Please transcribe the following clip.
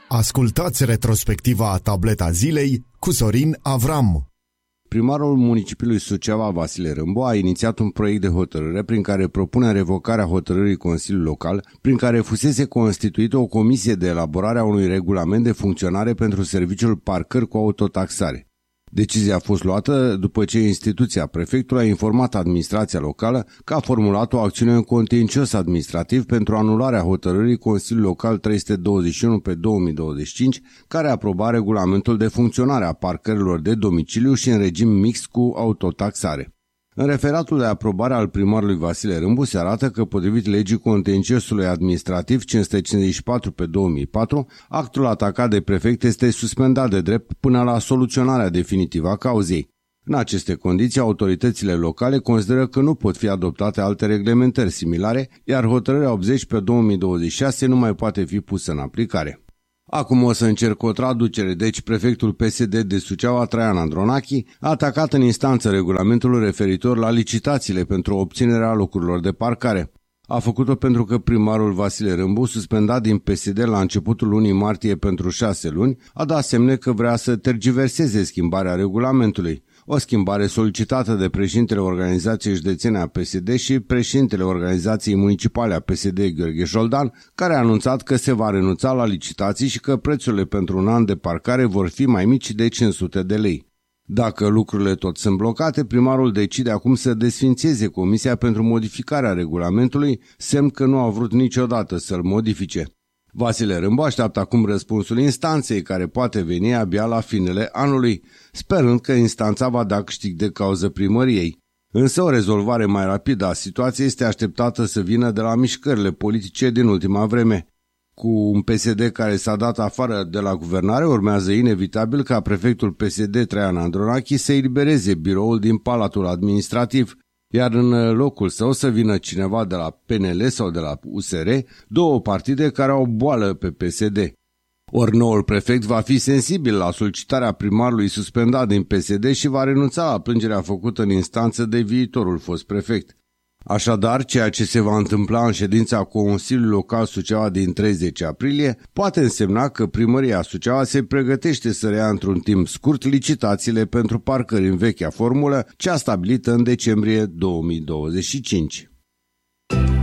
Ascultați retrospectiva Tableta Zilei cu Sorin Avram. Primarul municipiului Suceava, Vasile Râmbu, a inițiat un proiect de hotărâre prin care propune revocarea hotărârii Consiliului Local, prin care fusese constituită o comisie de elaborare a unui regulament de funcționare pentru serviciul parcări cu autotaxare. Decizia a fost luată după ce instituția prefectului a informat administrația locală că a formulat o acțiune în contencios administrativ pentru anularea hotărârii Consiliului Local 321 pe 2025, care aproba regulamentul de funcționare a parcărilor de domiciliu și în regim mixt cu autotaxare. În referatul de aprobare al primarului Vasile Râmbu se arată că, potrivit legii contenciosului administrativ 554 pe 2004, actul atacat de prefect este suspendat de drept până la soluționarea definitivă a cauzei. În aceste condiții, autoritățile locale consideră că nu pot fi adoptate alte reglementări similare, iar hotărârea 80 pe 2026 nu mai poate fi pusă în aplicare. Acum o să încerc o traducere, deci prefectul PSD de Suceava, Traian Andronache, a atacat în instanță regulamentul referitor la licitațiile pentru obținerea locurilor de parcare. A făcut-o pentru că primarul Vasile Râmbu, suspendat din PSD la începutul lunii martie pentru 6 luni, a dat semne că vrea să tergiverseze schimbarea regulamentului. O schimbare solicitată de președintele organizației județene a PSD și președintele organizației municipale a PSD, Gheorghe Șoldan, care a anunțat că se va renunța la licitații și că prețurile pentru un an de parcare vor fi mai mici de 500 de lei. Dacă lucrurile tot sunt blocate, primarul decide acum să desfințeze Comisia pentru modificarea regulamentului, semn că nu a vrut niciodată să-l modifice. Vasile Râmbu așteaptă acum răspunsul instanței, care poate veni abia la finele anului, sperând că instanța va da câștig de cauză primăriei. Însă o rezolvare mai rapidă a situației este așteptată să vină de la mișcările politice din ultima vreme. Cu un PSD care s-a dat afară de la guvernare, urmează inevitabil ca prefectul PSD Traian Andronache să elibereze biroul din Palatul Administrativ, iar în locul său să vină cineva de la PNL sau de la USR, două partide care au boală pe PSD. Ori noul prefect va fi sensibil la solicitarea primarului suspendat din PSD și va renunța la plângerea făcută în instanță de viitorul fost prefect. Așadar, ceea ce se va întâmpla în ședința Consiliului Local Suceava din 30 aprilie poate însemna că primăria Suceava se pregătește să reia într-un timp scurt licitațiile pentru parcări în vechea formulă, cea stabilită în decembrie 2025.